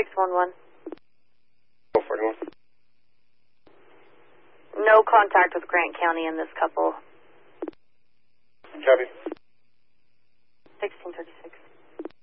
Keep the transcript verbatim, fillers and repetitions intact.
six one one. four forty-one. No contact with Grant County in this couple. Copy.